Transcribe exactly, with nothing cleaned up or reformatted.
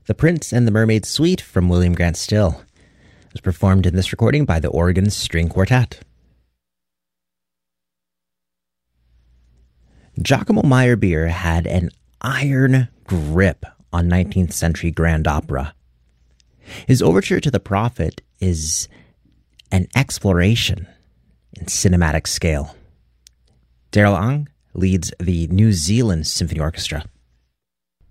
The Prince and the Mermaid Suite from William Grant Still. It was performed in this recording by the Oregon String Quartet. Giacomo Meyerbeer had an iron grip on nineteenth century grand opera. His overture to the Prophet is an exploration in cinematic scale. Daryl Ang leads the New Zealand Symphony Orchestra.